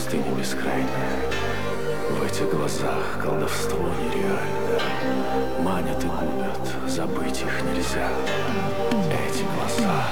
пустыня бескрайняя. В этих глазах колдовство нереально. Манят и губят, забыть их нельзя. Эти глаза.